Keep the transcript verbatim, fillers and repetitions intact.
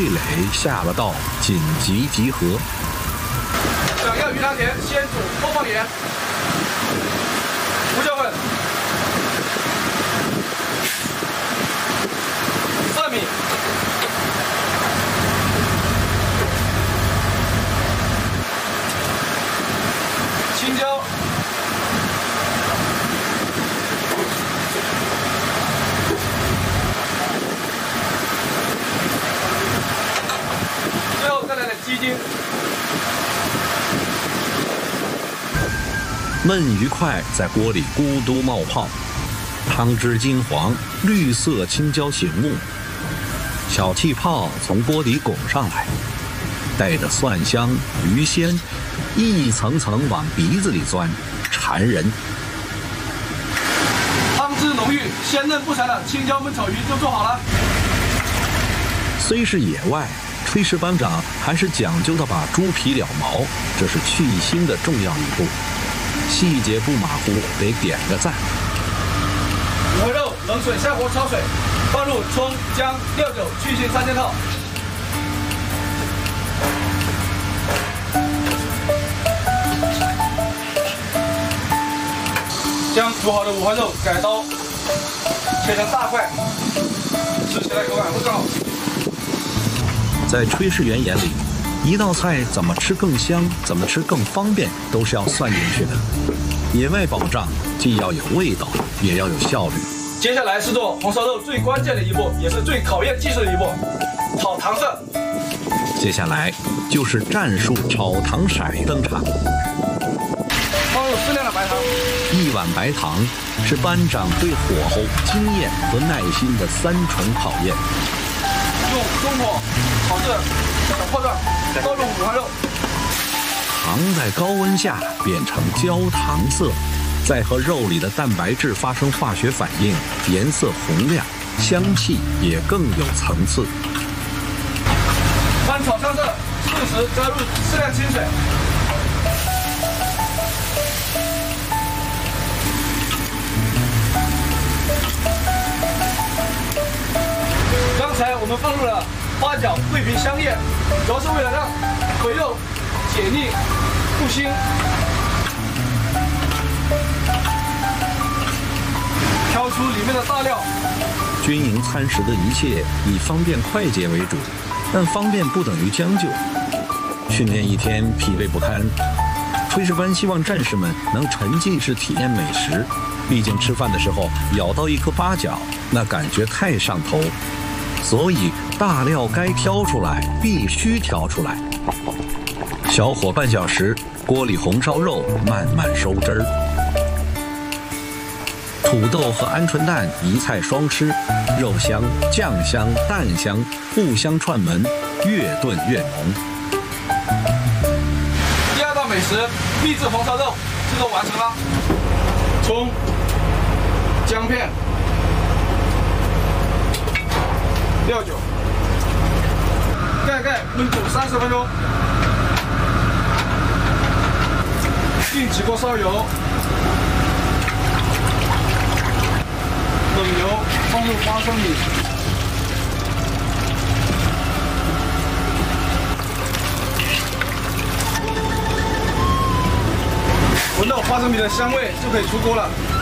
味蕾下了道，紧急集合。 想要鱼汤前，先煮多放盐、胡椒粉、蒜米、青椒。 鸡精， 焖鱼块在锅里咕嘟冒泡，汤汁金黄，绿色青椒醒目，小气泡从锅底拱上来，带着蒜香、鱼鲜，一层层往鼻子里钻，馋人。 汤汁浓郁、鲜嫩不柴的青椒焖炒鱼就做好了。 虽是野外。 炊事班长还是讲究的把猪皮了毛，这是去腥的重要一步，细节不马虎，得点个赞。 五花肉冷水下锅焯水，放入葱、姜、料酒、去腥三件套。将煮好的五花肉改刀切成大块，吃起来口感会更好。 在炊事员眼里，一道菜怎么吃更香，怎么吃更方便，都是要算进去的。野外保障既要有味道，也要有效率。 接下来是做红烧肉最关键的一步，也是最考验技术的一步——炒糖色。 接下来就是战术炒糖色登场。 放入适量的白糖， 一碗白糖是班长对火候、经验和耐心的三重考验。 用中火炒至小破状，倒入五花肉。 糖在高温下变成焦糖色，再和肉里的蛋白质发生化学反应，颜色红亮，香气也更有层次。 翻炒上色，适时加入适量清水。刚才我们放入了花椒、桂皮、香叶，主要是为了让肥肉解腻不腥。挑出里面的大料。 军营餐食的一切以方便快捷为主，但方便不等于将就。训练一天疲惫不堪，炊事班希望战士们能沉浸式体验美食。毕竟吃饭的时候咬到一颗八角，那感觉太上头。 所以大料该挑出来，必须挑出来。小火半小时，锅里红烧肉慢慢收汁儿。土豆和鹌鹑蛋一菜双吃，肉香、酱香、蛋香互相串门，越炖越浓。 第二道美食秘制红烧肉制作完成了，葱、姜片。 料酒，盖盖焖煮三十分钟。另起锅烧油，冷油放入花生米，闻到花生米的香味就可以出锅了。